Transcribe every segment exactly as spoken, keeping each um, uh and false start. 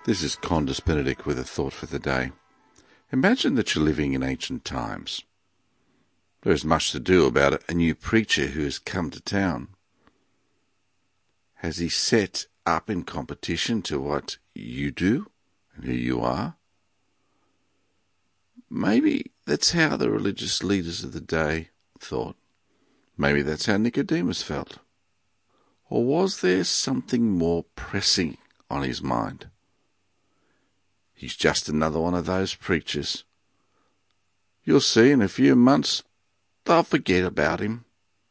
This is Condis Benedict with a thought for the day. Imagine that you're living in ancient times. There is much to do about a new preacher who has come to town. Has he set up in competition to what you do and who you are? Maybe that's how the religious leaders of the day thought. Maybe that's how Nicodemus felt. Or was there something more pressing on his mind? He's just another one of those preachers. You'll see in a few months they'll forget about him.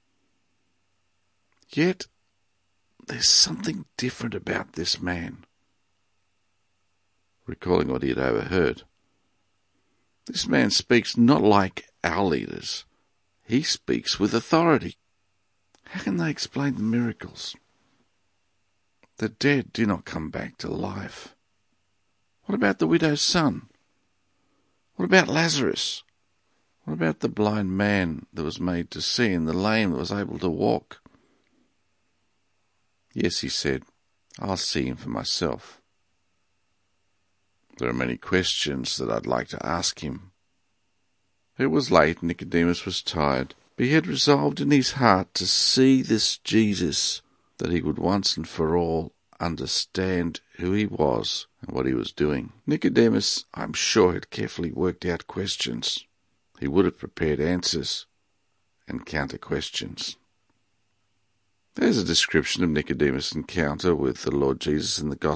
Yet there's something different about this man. Recalling what he had overheard, this man speaks not like our leaders. He speaks with authority. How can they explain the miracles? The dead do not come back to life. What about the widow's son? What about Lazarus? What about the blind man that was made to see and the lame that was able to walk? Yes, he said, I'll see him for myself. There are many questions that I'd like to ask him. It was late, Nicodemus was tired, but he had resolved in his heart to see this Jesus, that he would once and for all understand who he was and what he was doing. Nicodemus, I'm sure, had carefully worked out questions. He would have prepared answers and counter-questions. There's a description of Nicodemus' encounter with the Lord Jesus in the Gospel.